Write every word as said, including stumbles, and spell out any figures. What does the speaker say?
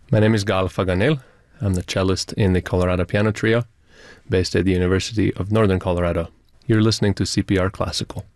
My name is Gal Faganel. I'm the cellist in the Colorado Piano Trio, based at the University of Northern Colorado. You're listening to C P R Classical.